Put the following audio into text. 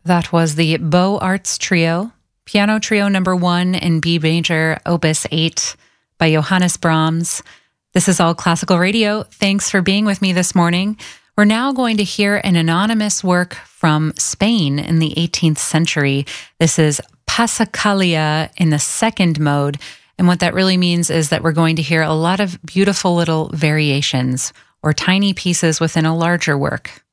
That was the Beaux Arts Trio, Piano Trio number 1 in B major, Opus 8 by Johannes Brahms. This is All Classical Radio. Thanks for being with me this morning. We're now going to hear an anonymous work from Spain in the 18th century. This is Passacaglia in the second mode. And what that really means is that we're going to hear a lot of beautiful little variations or tiny pieces within a larger work.